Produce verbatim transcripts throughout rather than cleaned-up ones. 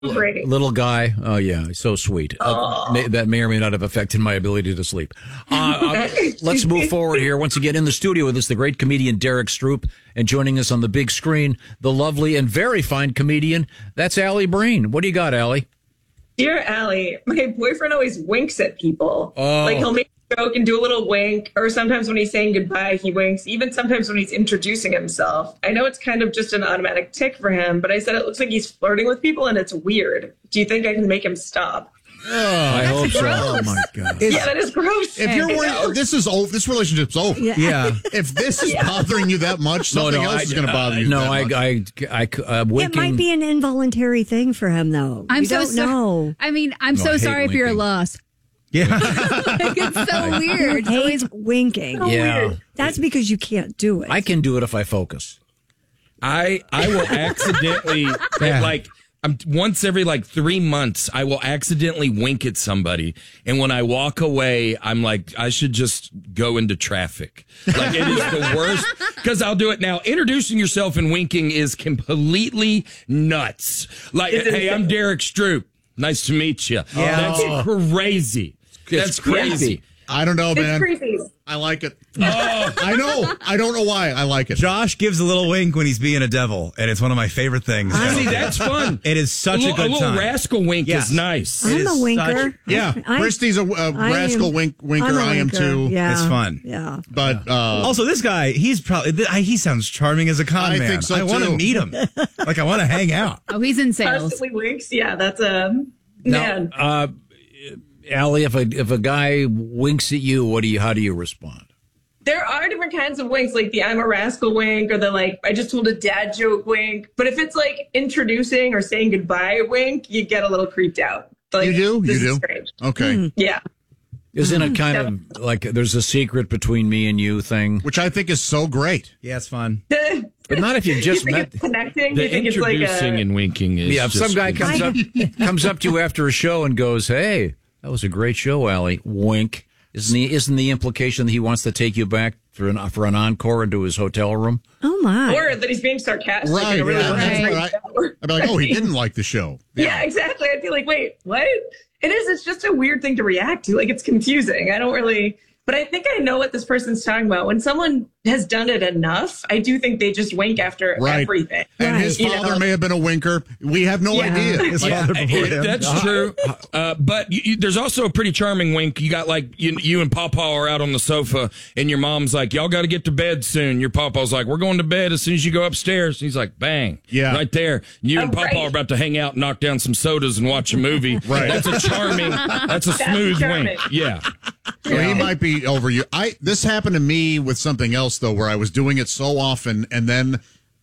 Great. Little guy. Oh, yeah. So sweet. Uh, may, that may or may not have affected my ability to sleep. Uh, uh, let's move forward here. Once again, in the studio with us, the great comedian Derek Stroop. And joining us on the big screen, the lovely and very fine comedian, that's Allie Breen. What do you got, Allie? Dear Allie, my boyfriend always winks at people. Oh. Like, he'll make a joke and do a little wink. Or sometimes when he's saying goodbye, he winks. Even sometimes when he's introducing himself. I know it's kind of just an automatic tick for him, but I said it looks like he's flirting with people and it's weird. Do you think I can make him stop? Oh, I hope so. Oh my God! Yeah, that is gross. If you're worried, this is over. This relationship's over. Yeah. Yeah. If this is Yeah. bothering you that much, No, something no, else I- is going to bother you. No, that I, much. I, I, uh, It winking. might be an involuntary thing for him, though. I'm you so don't sorry. know. I mean, I'm No, I so hate sorry if you're winking. lost. Yeah. Like, it's so weird. Hate Always- winking. Yeah. That's because you can't do it. I can do it if I focus. I I will accidentally like I'm once every like three months I will accidentally wink at somebody, and when I walk away I'm like I should just go into traffic. Like it is the worst because I'll do it now. Introducing yourself and winking is completely nuts. Like hey, I'm Derek Stroop. Nice to meet you. Yeah. That's crazy. That's crazy. I don't know, It's man. creepy. I like it. I know. I don't know why. I like it. Josh gives a little wink when he's being a devil, and it's one of my favorite things. See, that's fun. It is such a, a, little, good a little time. rascal wink Yes. is nice. It I'm is a winker. such- Yeah, I- Christy's a, a I rascal am- wink winker. I'm a I am winker. too. Yeah. It's fun. Yeah. But uh, Also, this guy, he's probably th- he sounds charming as a con I man. think so, I want to too. meet him. Like I want to hang out. Oh, he's in sales. Constantly winks. Yeah, that's a Now, man. uh, Allie, if a if a guy winks at you, what do you? How do you respond? There are different kinds of winks, like the I'm a rascal wink or the like I just told a dad joke wink. But if it's like introducing or saying goodbye wink, you get a little creeped out. Like, you do? this You is do? strange. Okay. Yeah. Isn't it kind of like there's a secret between me and you thing? Which I think is so great. Yeah, it's fun. But not if you've just you think met. it's connecting? The you think it's like introducing a, and winking is Yeah, if some just- guy comes up comes up to you after a show and goes, "Hey, that was a great show, Allie." Wink. Isn't the isn't the implication that he wants to take you back for an for an encore into his hotel room? Oh, my. or that he's being sarcastic. Right. in a really Yeah, that's right. right. I'd be like, oh, he didn't like the show. Yeah, exactly. I'd be like, wait, what? It is. It's just a weird thing to react to. Like, it's confusing. I don't really. But I think I know what this person's talking about. When someone has done it enough, I do think they just wink after Right. everything. And his You father know? may have been a winker. We have no Yeah. idea. His Like, father before him. That's true. Uh, but you, you, there's also a pretty charming wink. You got like, you, you and Pawpaw are out on the sofa, and your mom's like, y'all got to get to bed soon. Your Pawpaw's like, we're going to bed as soon as you go upstairs. He's like, bang. Yeah. Right there. You Oh, and Pawpaw right. are about to hang out, knock down some sodas, and watch a movie. Right. That's a charming, that's a smooth charming. wink. Yeah. So he might be over you. I this happened to me with something else though, where I was doing it so often, and then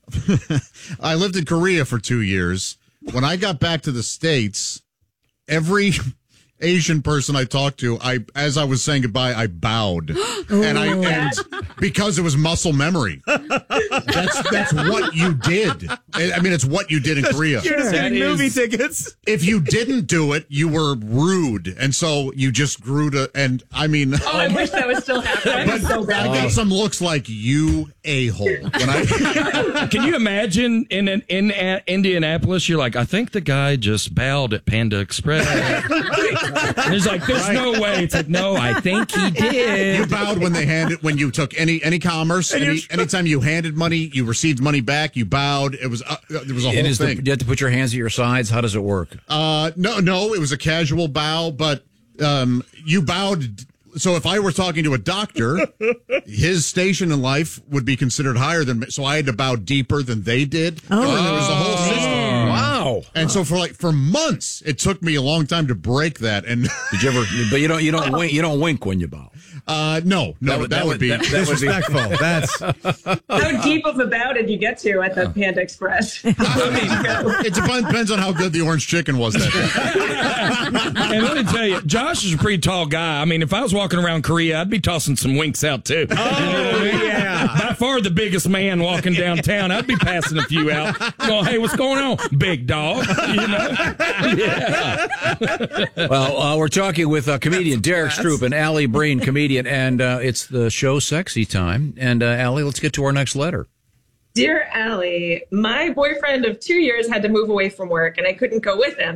I lived in Korea for two years. When I got back to the States, every Asian person I talked to, I as I was saying goodbye, I bowed, and I and because it was muscle memory. That's that's what you did. I mean, it's what you did in Korea. You're just That getting movie is- tickets. If you didn't do it, you were rude, and so you just grew to. And I mean, Oh, I wish that was still happening. I'm so I bad. got some looks like you a hole when I. Can you imagine in an, in a, Indianapolis, you're like, I think the guy just bowed at Panda Express. And he's like, there's no way. It's like, no, I think he You did. bowed when they handed when you took any any commerce. Any, anytime you handed money, you received money back. You bowed. It was uh, there was a whole And is the, thing. you have to put your hands at your sides. How does it work? Uh, no, no, it was a casual bow, but um, you bowed. So if I were talking to a doctor, his station in life would be considered higher than me. So I had to bow deeper than they did. Oh, and there was a whole system. Wow. And so for like for months, it took me a long time to break that. And Did you ever? But you don't. You don't wink. You don't wink when you bow. uh, no, no, that, would be that, that would be. Disrespectful. That's How deep of a bow did you get to at the Panda Express? It depends, depends on how good the orange chicken was that day. And let me tell you, Josh is a pretty tall guy. I mean, if I was walking around Korea, I'd be tossing some winks out too. oh yeah. By far the biggest man walking downtown. I'd be passing a few out. Going, hey, what's going on, big dog? You know? Yeah. Well, uh, we're talking with uh, comedian Derek Stroop and Allie Breen, comedian, and uh, it's the show Sexy Time. And uh, Allie, let's get to our next letter. Dear Allie, my boyfriend of two years had to move away from work and I couldn't go with him.